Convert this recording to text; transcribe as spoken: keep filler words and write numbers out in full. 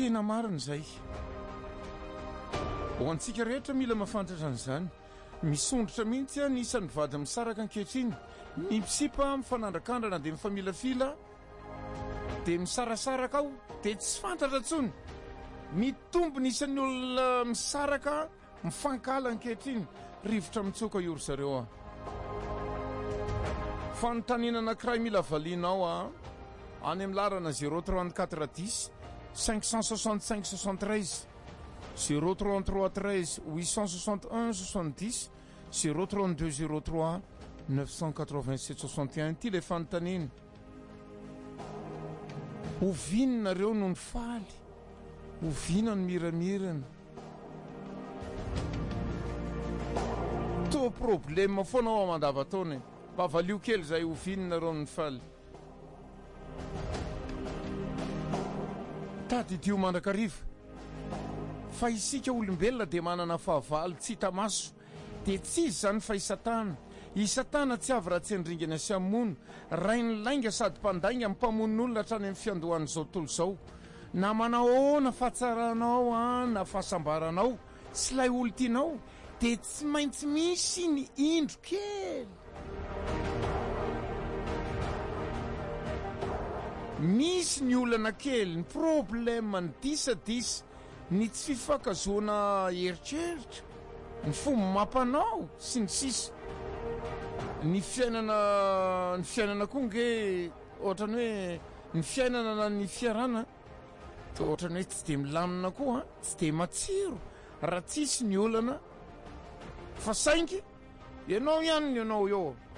tena marina izay. Ho antsika rehetra mila mafantatra an'izany. Misondrotra mihitsy ny isan'ny vady misaraka ankehitriny. Ny misipa mifanandrakandrana dia mifamilafila dia misarasaraka ao dia tsy fantatra intsony. Mitombo ny isan'ny olona misaraka mifankala ankehitriny. Rivotra mitsoka io ry zareo a. Fanontaniana anankiray mila valianao a. Any amin'ny larana zéro trente-quatre dix cinq cent soixante-cinq soixante-treize zéro trente-trois treize huit cent soixante-un soixante-dix zéro trente-deux zéro trois neuf cent quatre-vingt-sept soixante et un. Ty le fanontaniana. Ovininareo no ny faly, ovina ny miramirana. To problème foana ao amandavatao. Bavalio kely zay ovininareo ny faly. Tady dio mandrakariva. Fa isika olombelona dia manana fahavalo tsy hita maso. Dia tsy izy zany fa i Satana. I Satana tsy avy raha tsy andringana sy hamono. Rainy lainga sady mpandainga mpamon'olona hatrany amin'ny fiandohan'izao tontolo izao. Na manao ahoana fahatsaranao a, na fahasambaranao sy lay olo tianao dia tsy maintsy misy ny indro kely. Misy ny olana kely, ny problème ny disadisa, ny tsy fifakazoana heritreritra, ny fomba mampanao sy ny sisa. Ny fiainana ny fiainana koa nge ohatrany hoe ny fiainana na ny fiarana dia ohatrany hoe tsy dia milamina koa, tsy dia matsiro raha tsisy ny olana fa saingy ianao ihany ny ianao eo.